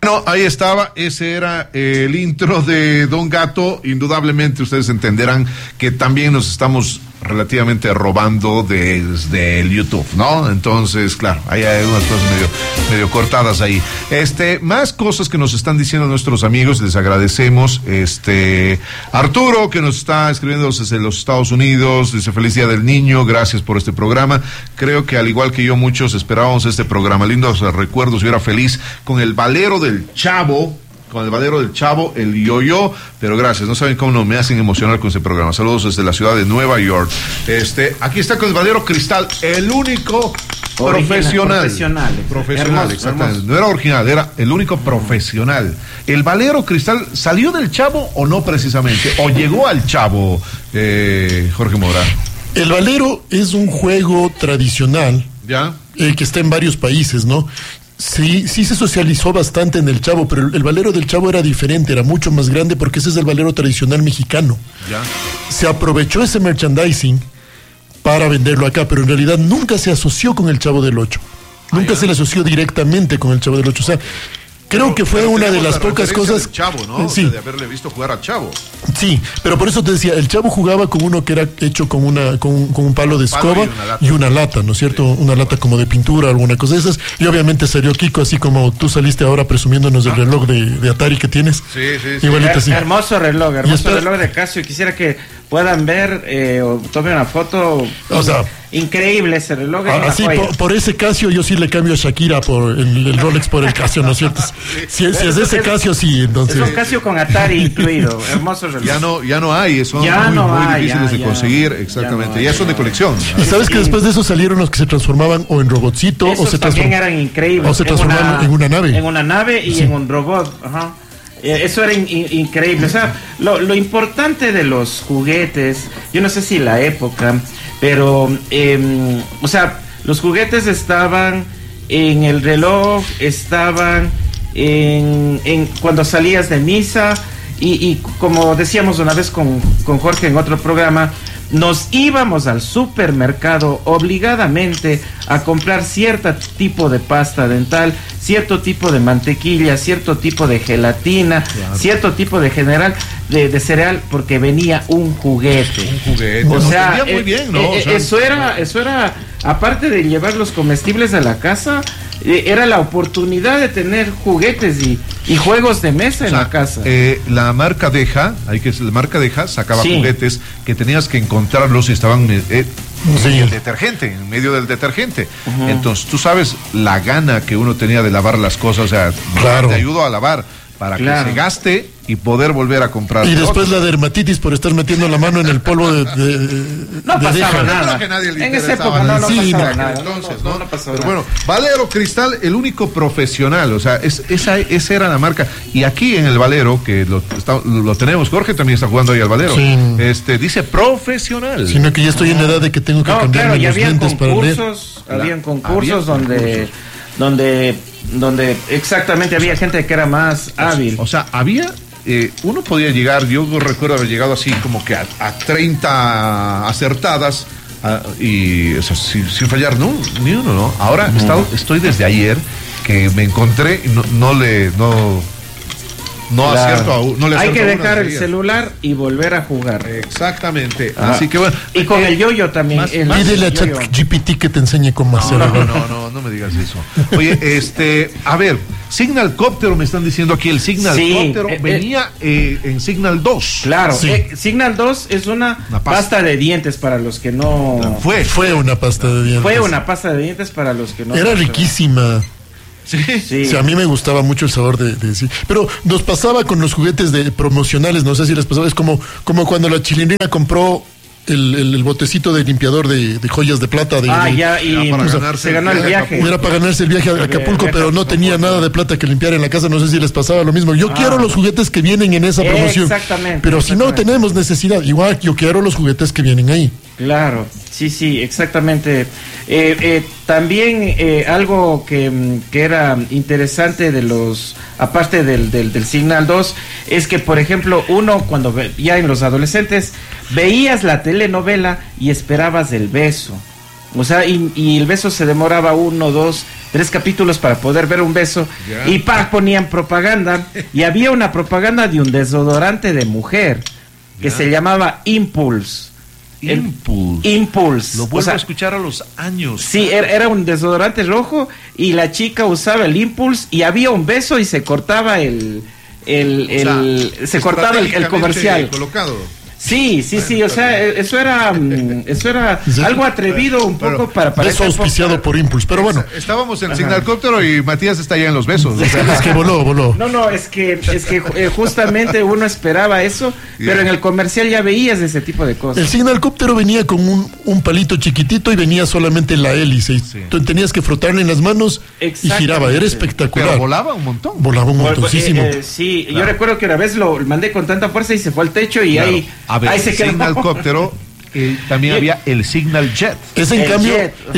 Bueno, ahí estaba, ese era el intro de Don Gato. Indudablemente ustedes entenderán que también nos estamos relativamente robando desde el YouTube, ¿no? Entonces, claro, hay unas cosas medio cortadas ahí. Más cosas que nos están diciendo nuestros amigos, les agradecemos. Arturo, que nos está escribiendo desde los Estados Unidos, dice: feliz día del niño, gracias por este programa. Creo que al igual que yo, muchos esperábamos este programa. Lindos recuerdos, yo era feliz con el Valero del Chavo, el yo-yo, pero gracias, no saben cómo no me hacen emocionar con ese programa. Saludos desde la ciudad de Nueva York. Aquí está con el Valero Cristal, el único profesional, hermoso, exactamente. Hermoso. No era original, era el único profesional. ¿El Valero Cristal salió del Chavo o no precisamente? ¿O llegó al Chavo, Jorge Mora? El Valero es un juego tradicional, ¿ya? Que está en varios países, ¿no? Sí se socializó bastante en el Chavo, pero el Valero del Chavo era diferente, era mucho más grande porque ese es el Valero tradicional mexicano. ¿Ya? Se aprovechó ese merchandising para venderlo acá, pero en realidad nunca se asoció con el Chavo del Ocho. Nunca se le asoció directamente con el Chavo del Ocho. O sea, creo que fue una de las pocas cosas. Chavo, ¿no? Sí. O sea, de haberle visto jugar al Chavo. Sí, pero por eso te decía, el Chavo jugaba con uno que era hecho con un palo de escoba y una lata, ¿no es cierto? Sí. Una lata como de pintura, alguna cosa de esas. Y obviamente salió Kiko, así como tú saliste ahora presumiéndonos del reloj de Atari que tienes. Sí. Igualito así. Hermoso reloj de Casio. Quisiera que puedan ver o tomen una foto. O sea, increíble ese reloj. Así por ese Casio yo sí le cambio a Shakira por el Rolex por el Casio, ¿no es cierto? Si es ese Casio, sí, entonces. Es un Casio con Atari incluido. Hermoso reloj. Ya no hay, son muy difíciles de conseguir, exactamente. Ya son de colección. Y sabes que después de eso salieron los que se transformaban o en robotcito o se transformaban. Eran increíbles. O se transformaban en una nave. En una nave y en un robot. Ajá. Eso era increíble. O sea, lo importante de los juguetes, yo no sé si la época, pero, o sea, los juguetes estaban en el reloj, estaban en cuando salías de misa y como decíamos una vez con Jorge en otro programa, nos íbamos al supermercado obligadamente a comprar cierto tipo de pasta dental, cierto tipo de mantequilla, cierto tipo de gelatina, claro, cierto tipo de de cereal, porque venía un juguete. O sea, muy bien, ¿no? Eso era, aparte de llevar los comestibles a la casa, era la oportunidad de tener juguetes y juegos de mesa en la casa. La marca Deja sacaba juguetes que tenías que encontrarlos y estaban en medio del detergente. Entonces, tú sabes la gana que uno tenía de lavar las cosas, o sea, claro, te ayudo a lavar para que se gaste y poder volver a comprar. Y después la dermatitis por estar metiendo la mano en el polvo no pasaba nada. En esa época no pasaba nada. Entonces, no pasaba nada. Bueno, Valero Cristal, el único profesional, o sea, esa era la marca. Y aquí en el Valero, que lo tenemos, Jorge también está jugando ahí al Valero. Sí. Dice profesional. Sino que ya estoy en edad de que tengo que cambiarme los lentes para leer. Habían concursos donde exactamente había gente que era más hábil. O sea, uno podía llegar, yo recuerdo haber llegado así como que a 30 acertadas y o sea, sin fallar ni uno, ¿no? Ahora estoy desde ayer que me encontré y no acierto aún. No le hay que dejar el celular y volver a jugar. Exactamente. Así que bueno. Y con el yo-yo también. Pídele a ChatGPT que te enseñe cómo hacerlo. No me digas eso. Oye, a ver, Signal Cóptero me están diciendo aquí, el Signal Cóptero venía en Signal 2. Claro, Signal 2 es una pasta de dientes para los que no. Fue una pasta de dientes. Fue una pasta de dientes para los que no. Era riquísima. Sí. O sea, a mí me gustaba mucho el sabor de sí. Pero nos pasaba con los juguetes promocionales, no sé si les pasaba, es como cuando la Chilindrina compró el botecito de limpiador de joyas de plata. Se ganó el viaje. Era para ganarse el viaje a Acapulco, pero no tenía nada de plata que limpiar en la casa, no sé si les pasaba lo mismo. Yo quiero los juguetes que vienen en esa promoción. Exactamente. Pero si no tenemos necesidad, igual yo quiero los juguetes que vienen ahí. Claro, sí, exactamente. También algo que era interesante aparte del Signal 2, es que, por ejemplo, uno cuando ya en los adolescentes veías la telenovela y esperabas el beso. O sea, y el beso se demoraba 1, 2, 3 capítulos para poder ver un beso, y ponían propaganda, y había una propaganda de un desodorante de mujer que se llamaba Impulse. Impulse. Lo vuelvo a escuchar a los años. Sí, era un desodorante rojo y la chica usaba el Impulse y había un beso y se cortaba el comercial. Colocado. Sí, o sea, eso era algo atrevido un poco para eso auspiciado por Impulse, pero bueno. Estábamos en el Signalcóptero y Matías está allá en los besos. O sea, es que voló. No, es que justamente uno esperaba eso, pero en el comercial ya veías ese tipo de cosas. El Signalcóptero venía con un palito chiquitito y venía solamente la hélice. Tú tenías que frotarle en las manos y giraba, era espectacular. Pero volaba un montón. Volaba un montoncísimo. Sí, claro. Yo recuerdo que una vez lo mandé con tanta fuerza y se fue al techo y ahí se quedó. Signalcóptero, también había el Signal Jet. Ese en cambio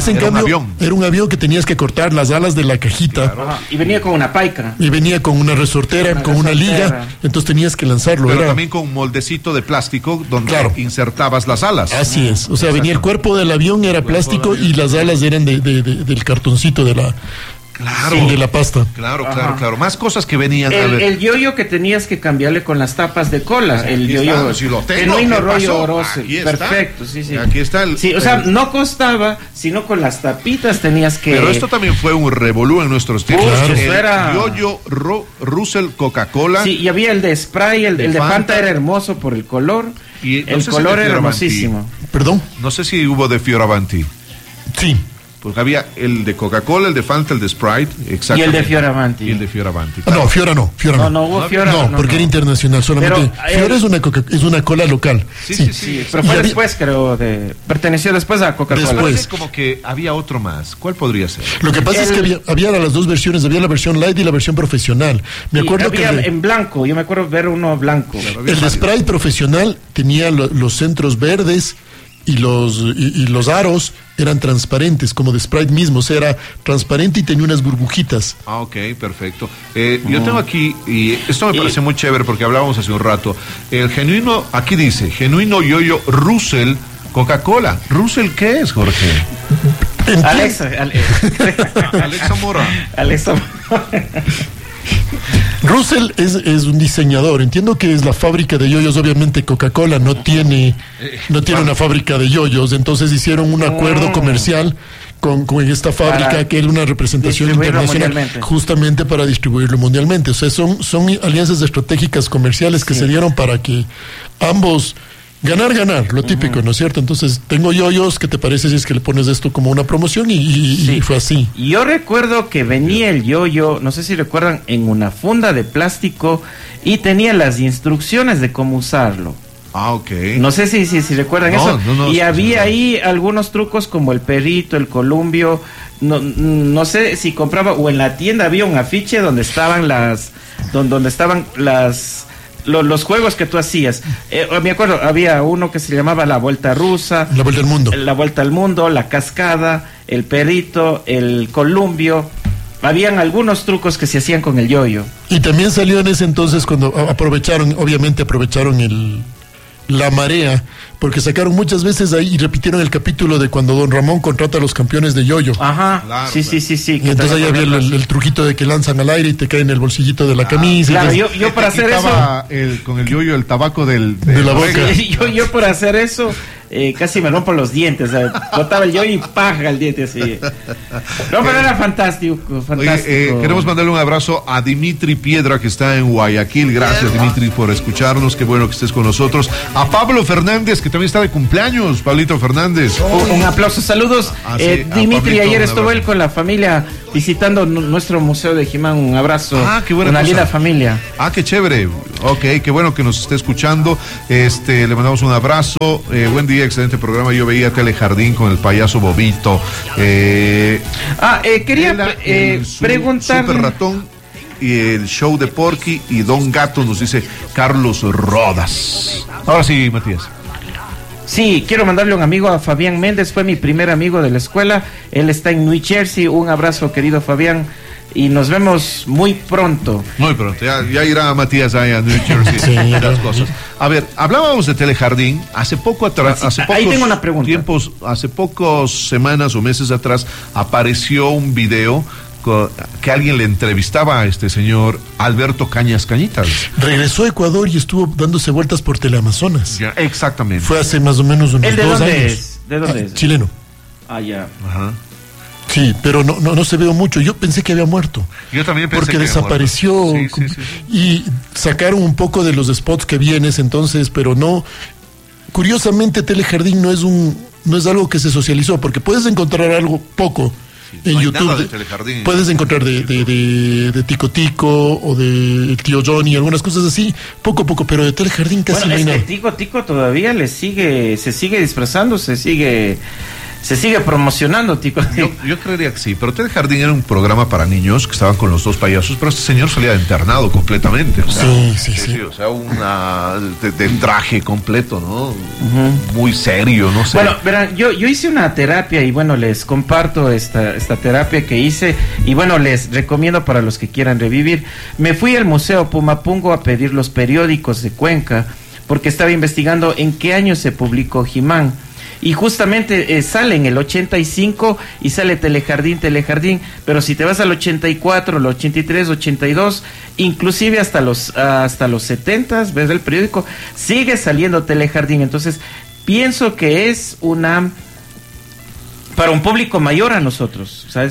era un avión que tenías que cortar las alas de la cajita. Claro. Y venía con una paica. Y venía con una resortera, con una liga. Entonces tenías que lanzarlo. Pero también con un moldecito de plástico donde insertabas las alas. Así es. O sea, venía el cuerpo del avión, era plástico, y las alas eran del cartoncito de la... Claro, de la pasta. Claro. Más cosas que venían. El yoyo que tenías que cambiarle con las tapas de cola. Sí, el yoyo. Si lo tengo, genuino rollo Rosel. Perfecto, sí. Aquí está o sea, no costaba, sino con las tapitas tenías que. Pero esto también fue un revolú en nuestros tiempos. Claro. El yoyo Russell Coca-Cola. Sí, y había el de spray, el de Fanta era hermoso por el color. Y el color era hermosísimo. ¿Perdón? No sé si hubo de Fioravanti. Sí. Porque había el de Coca-Cola, el de Fanta, el de Sprite, exactamente. Y el de Fioravanti. Claro. No, Fiora no. No hubo Fiora. No, porque era internacional, solamente. Fiora es una cola local. Sí. Pero fue después, perteneció después a Coca-Cola. Después. Como que había otro más. ¿Cuál podría ser? Lo que pasa es que había las dos versiones, había la versión light y la versión profesional. Me acuerdo había en blanco, yo me acuerdo ver uno blanco. El de Sprite profesional tenía los centros verdes y los aros eran transparentes, como de Sprite mismo, o sea, era transparente y tenía unas burbujitas. Ah, ok, perfecto. Yo tengo aquí, y esto me parece muy chévere porque hablábamos hace un rato, el genuino, aquí dice, genuino yoyo Russell Coca-Cola. ¿Russell qué es, Jorge? Alexa Mora. Alexa Mora. Russell es un diseñador. Entiendo que es la fábrica de yoyos. Obviamente Coca-Cola no tiene una fábrica de yoyos. Entonces hicieron un acuerdo comercial con esta fábrica que era una representación internacional justamente para distribuirlo mundialmente. O sea, son alianzas estratégicas comerciales que se dieron para que ambos... Ganar, lo típico, ¿no es cierto? Entonces, tengo yoyos, ¿qué te parece si es que le pones esto como una promoción? Y fue así. Yo recuerdo que venía el yoyo, no sé si recuerdan, en una funda de plástico y tenía las instrucciones de cómo usarlo. Ah, ok. No sé si recuerdan eso. Y había ahí algunos trucos como el perrito, el columpio. No sé si compraba, o en la tienda había un afiche donde estaban los juegos que tú hacías. Me acuerdo, había uno que se llamaba la Vuelta Rusa. La Vuelta al Mundo. La Vuelta al Mundo, la Cascada, el perrito, el columpio. Habían algunos trucos que se hacían con el yoyo. Y también salió en ese entonces cuando aprovecharon la marea, porque sacaron muchas veces ahí y repitieron el capítulo de cuando Don Ramón contrata a los campeones de yoyo. Ajá, claro, sí. Y entonces ahí había el truquito de que lanzan al aire y te cae en el bolsillito de la camisa. Claro, yo para hacer eso... con el yoyo el tabaco de la boca. Yo por hacer eso... casi me rompo los dientes, botaba el yoyo y paja el diente así. No, pero era fantástico. Oye, queremos mandarle un abrazo a Dimitri Piedra, que está en Guayaquil. Gracias, Dimitri, por escucharnos. Qué bueno que estés con nosotros. A Pablo Fernández, que también está de cumpleaños. Pablito Fernández. Un aplauso, saludos. Dimitri, ayer estuvo él con la familia visitando nuestro museo de Jimán. Un abrazo. Qué buena una linda familia. Qué chévere. Ok, qué bueno que nos esté escuchando. Le mandamos un abrazo. Buen día, excelente programa. Yo veía Telejardín con el payaso Bobito. Quería preguntar. Super Ratón y el show de Porky y Don Gato, nos dice Carlos Rodas. Ahora sí, Matías. Sí, quiero mandarle un amigo a Fabián Méndez, fue mi primer amigo de la escuela, él está en New Jersey, un abrazo querido Fabián, y nos vemos muy pronto. Muy pronto, ya irá Matías ahí a New Jersey. Sí, las cosas. A ver, hablábamos de Telejardín hace poco atrás, Ahí tengo una pregunta. Hace pocos semanas o meses atrás apareció un video que alguien le entrevistaba a este señor Alberto Cañas Cañitas. Regresó a Ecuador y estuvo dándose vueltas por Teleamazonas. Ya, exactamente. Fue hace más o menos unos 2 años. ¿De dónde es? Chileno. Ah, ya. Ajá. Sí, pero no se veo mucho. Yo pensé que había muerto. Yo también pensé porque que desapareció. había muerto. Sí. Y sacaron un poco de los spots que vi en ese entonces, pero no. Curiosamente, Telejardín no es algo que se socializó, porque puedes encontrar algo poco en no hay YouTube. Nada de Telejardín. Puedes encontrar de Tico Tico o de Tío Johnny, algunas cosas así, poco, pero de Telejardín casi no hay nada. Tico todavía se sigue disfrazando, se sigue promocionando, Tico. Yo creería que sí, pero Telejardín era un programa para niños que estaban con los dos payasos, pero este señor salía de internado completamente. O sea, sí. O sea, de traje completo, ¿no? Muy serio, no sé. Bueno, verán, yo hice una terapia y bueno, les comparto esta terapia que hice y bueno, les recomiendo para los que quieran revivir. Me fui al Museo Pumapungo a pedir los periódicos de Cuenca porque estaba investigando en qué año se publicó He-Man. Y justamente sale en el 85 y sale Telejardín, pero si te vas al 84, el 83, 82, inclusive hasta los 70, ves el periódico, sigue saliendo Telejardín. Entonces, pienso que es para un público mayor a nosotros, ¿sabes?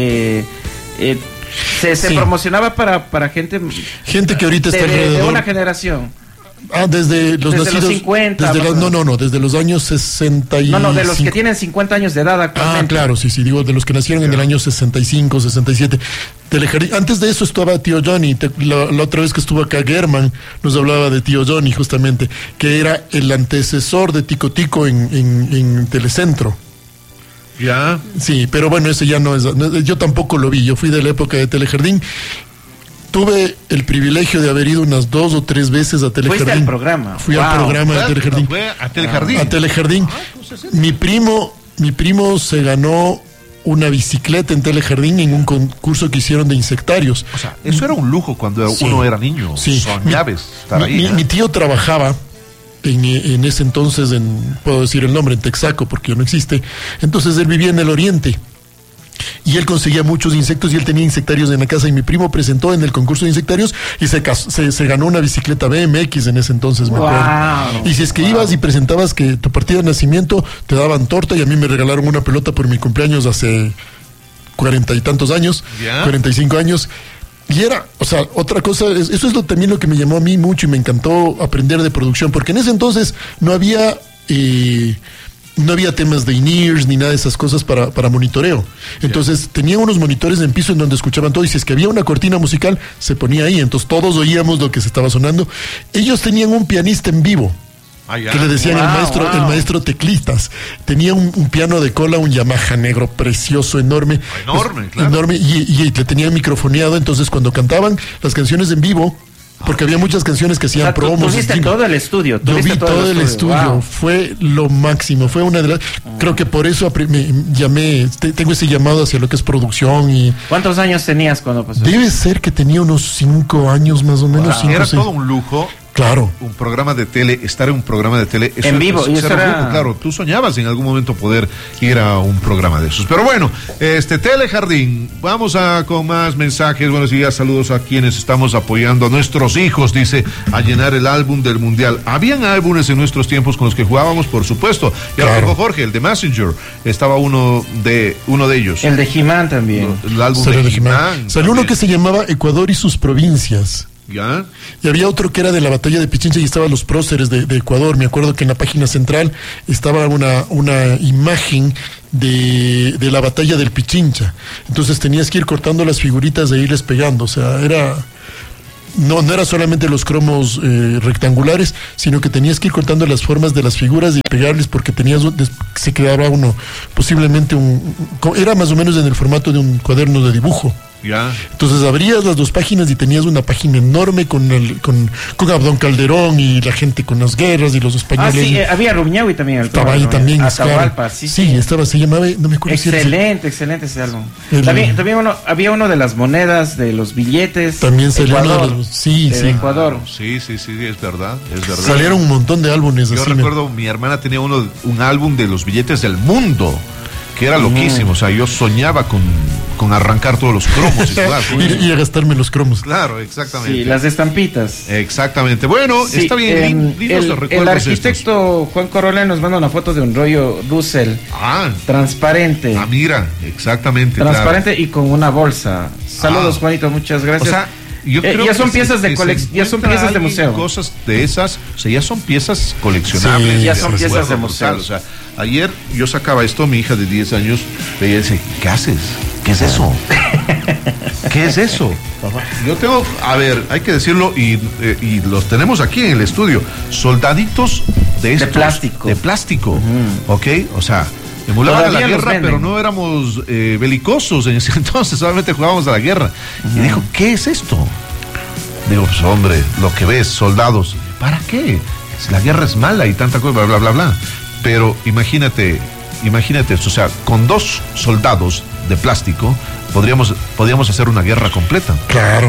Se promocionaba para gente que ahorita está alrededor de una generación. Desde los nacidos, los 50. Desde los años 60 y... No, de los que tienen 50 años de edad actualmente. Claro, sí, digo, de los que nacieron en el año 65, 67. Telejardín. Antes de eso estaba Tío Johnny. La otra vez que estuvo acá Germán nos hablaba de Tío Johnny, justamente, que era el antecesor de Tico Tico en Telecentro. Ya. Sí, pero bueno, ese ya no es... Yo tampoco lo vi, yo fui de la época de Telejardín. Tuve el privilegio de haber ido unas 2 o 3 veces a Telejardín. ¿Fuiste al programa? Fui al programa de Telejardín. ¿Fue a Telejardín? A Telejardín. Mi primo se ganó una bicicleta en Telejardín en un concurso que hicieron de insectarios. O sea, eso era un lujo cuando uno era niño. Sí. Soñabas estar ahí. Mi tío trabajaba en ese entonces, puedo decir el nombre, en Texaco, porque ya no existe. Entonces él vivía en el oriente. Y él conseguía muchos insectos y él tenía insectarios en la casa y mi primo presentó en el concurso de insectarios y se ganó una bicicleta BMX en ese entonces, me acuerdo. Y si es que ibas y presentabas que tu partida de nacimiento, te daban torta y a mí me regalaron una pelota por mi cumpleaños hace 40 y tantos años, 45 años. Y era, o sea, otra cosa, eso es también lo que me llamó a mí mucho y me encantó aprender de producción, porque en ese entonces no había temas de in-ears ni nada de esas cosas para monitoreo. Entonces tenían unos monitores en piso en donde escuchaban todo y si es que había una cortina musical se ponía ahí, entonces todos oíamos lo que se estaba sonando. Ellos tenían un pianista en vivo que le decían el maestro teclistas. Tenía un piano de cola, un Yamaha negro precioso, enorme. Claro. Enorme y le tenían microfoneado, entonces cuando cantaban las canciones en vivo, porque había muchas canciones que hacían promos. Tuviste todo el estudio. Yo vi todo el estudio. Wow. Fue lo máximo. Fue una de las... Creo que por eso tengo ese llamado hacia lo que es producción y... ¿Cuántos años tenías cuando pasó? Debe ser que tenía unos 5 años más o menos. Era todo un lujo. Claro. Un programa de tele, estar en un programa de tele. Eso en vivo. Y eso era... Claro, tú soñabas en algún momento poder ir a un programa de esos. Pero bueno, Telejardín, vamos con más mensajes. Buenos días, saludos a quienes estamos apoyando a nuestros hijos, dice, a llenar el álbum del Mundial. Habían álbumes en nuestros tiempos con los que jugábamos, por supuesto. Ya lo dijo Jorge, el de Messenger, estaba uno de ellos. El de He-Man también. El álbum de He-Man. Salió uno que se llamaba Ecuador y sus provincias. ¿Ya? Y había otro que era de la batalla de Pichincha y estaban los próceres de Ecuador. Me acuerdo que en la página central estaba una imagen de la batalla del Pichincha. Entonces tenías que ir cortando las figuritas e irles pegando. O sea, no era solamente los cromos rectangulares, sino que tenías que ir cortando las formas de las figuras y pegarles porque se quedaba uno posiblemente era más o menos en el formato de un cuaderno de dibujo. Ya. Entonces abrías las dos páginas y tenías una página enorme con Abdón Calderón y la gente con las guerras y los españoles. Ah, sí, había Rumiñahui también. Estaba ahí también. Atahualpa, claro. Sí, estaba, se llamaba, no me acuerdo excelente ese álbum. También había uno de las monedas, de los billetes. También salió Ecuador. Sí, es verdad. Salieron un montón de álbumes. Yo recuerdo, mi hermana tenía un álbum de los billetes del mundo, que era loquísimo. O sea, yo soñaba con arrancar todos los cromos y a gastarme los cromos. Claro, exactamente. Sí, las estampitas. Exactamente. Bueno, sí, está bien. El arquitecto Juan Corona nos manda una foto de un rollo Russell. Transparente. Mira, exactamente. Transparente, claro. Y con una bolsa. Saludos, Juanito, muchas gracias. O sea, yo creo ya son piezas de colección, ya son piezas de museo. Cosas de esas, o sea, ya son piezas coleccionables. Sí, ya son piezas de museo. O sea, ayer yo sacaba esto, mi hija de 10 años veía y dice, ¿qué haces? ¿Qué es eso? ¿Qué es eso? Yo tengo, a ver, hay que decirlo y los tenemos aquí en el estudio, soldaditos de plástico. De plástico, ¿ok? O sea, emulaban la guerra, pero no éramos belicosos en ese entonces, solamente jugábamos a la guerra. Y dijo, ¿qué es esto? Digo, pues hombre, lo que ves, soldados. ¿Para qué? Si la guerra es mala y tanta cosa, bla, bla, bla, bla. Pero imagínate esto, o sea, con 2 soldados de plástico podríamos hacer una guerra completa. Claro.